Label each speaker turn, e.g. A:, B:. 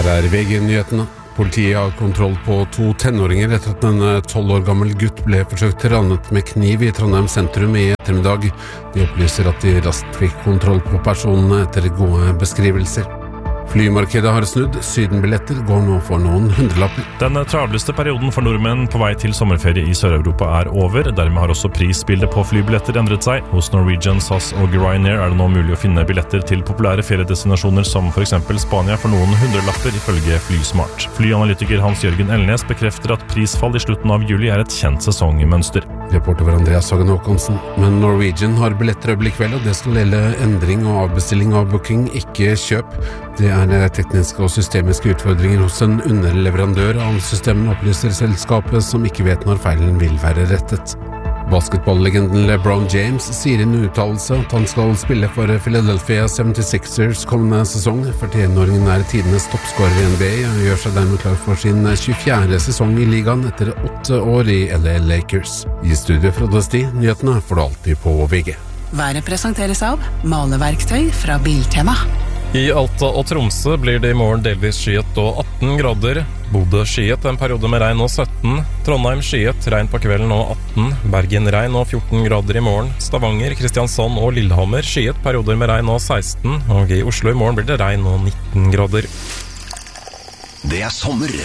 A: Her VG-nyhetene. Politiet har kontroll på 2 tenåringer etter at en 12 år gammel gutt ble forsøkt rannet med kniv i Trondheim sentrum i ettermiddag. De opplyser at de raskt fikk kontroll på personene etter gode beskrivelser. Flymarkedet har snudd, sydenbilletter går nå for noen hundrelapper.
B: Den travleste perioden for nordmenn på vei til sommerferie i Sør-Europa er over. Dermed har også prisbildet på flybilletter endret seg. Hos Norwegian, SAS og Ryanair er det nå mulig å finne billetter til populære feriedestinasjoner som for eksempel Spania for noen hundrelapper ifølge Flysmart. Flyanalytiker Hans-Jørgen Elnes bekrefter at prisfall i slutten av juli er et kjent sesongmønster.
A: Reporter var Andreas Hagen Håkonsen. Men Norwegian har billettrøbbel i kveld, og det skal gjelde endring og avbestilling av booking, ikke kjøp. Det er tekniske og systemiske utfordringer hos en underleverandør av systemene, opplyser selskapet, som ikke vet når feilen vil være rettet. Basketballlegenden LeBron James sier i en uttalelse at han skal spille for Philadelphia 76ers kommende sesong. 41-åringen er tidenes toppskårer i NBA og gjør seg dermed klar for sin 24. sesong i ligaen etter 8 år i LA Lakers. I studio fra Døsti, nyhetene får du alltid på VG.
C: Været presenteres av maleverktøy fra Biltema.
D: I Alta og Tromsø blir det i morgen delvis skyet og 18 grader. Bodø skyet en periode med regn og 17. Trondheim skyet, regn på kvelden og 18. Bergen regn og 14 grader i morgen. Stavanger, Kristiansand og Lillehammer skyet perioder med regn og 16. Og i Oslo i morgen blir det regn og 19 grader.
E: Det er sommer.